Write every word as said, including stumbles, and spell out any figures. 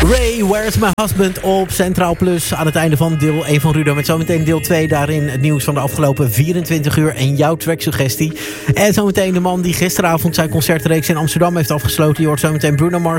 Ray, Where's My Husband op Centraal Plus. Aan het einde van deel één van Rudo. Met zometeen deel twee. Daarin het nieuws van de afgelopen vierentwintig uur. En jouw tracksuggestie. En zometeen de man die gisteravond zijn concertreeks in Amsterdam heeft afgesloten. Je hoort zometeen Bruno Mars.